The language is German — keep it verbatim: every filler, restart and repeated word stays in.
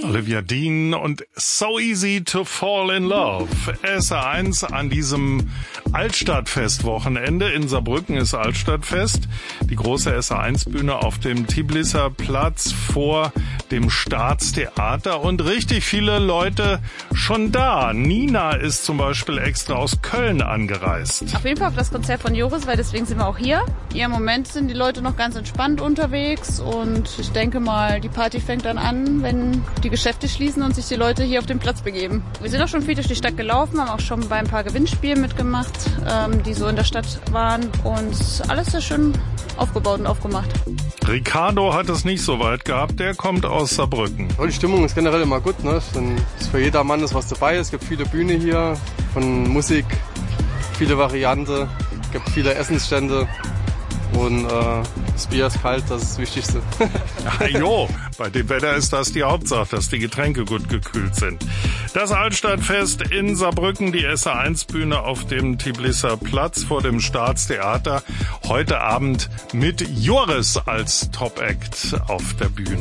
Olivia Dean und So Easy to Fall in Love. S R eins an diesem Altstadtfest-Wochenende. In Saarbrücken ist Altstadtfest. Die große S R eins Bühne auf dem Tiblisser Platz vor dem Staatstheater und richtig viele Leute schon da. Nina ist zum Beispiel extra aus Köln angereist. Auf jeden Fall auf das Konzert von Joris, weil deswegen sind wir auch hier. Ja, im Moment sind die Leute noch ganz entspannt unterwegs und ich denke mal, die Party fängt dann an, wenn die Geschäfte schließen und sich die Leute hier auf den Platz begeben. Wir sind auch schon viel durch die Stadt gelaufen, haben auch schon bei ein paar Gewinnspielen mitgemacht, ähm, die so in der Stadt waren und alles sehr schön aufgebaut und aufgemacht. Ricardo hat es nicht so weit gehabt, der kommt aus Saarbrücken. Die Stimmung ist generell immer gut, ne? Für jedermann ist was dabei, es gibt viele Bühne hier, von Musik, viele Varianten, es gibt viele Essensstände. Und äh, das Bier ist kalt, das ist das Wichtigste. Ja, jo, bei dem Wetter ist das die Hauptsache, dass die Getränke gut gekühlt sind. Das Altstadtfest in Saarbrücken, die S R eins Bühne auf dem Tiblisser Platz vor dem Staatstheater. Heute Abend mit Joris als Top-Act auf der Bühne.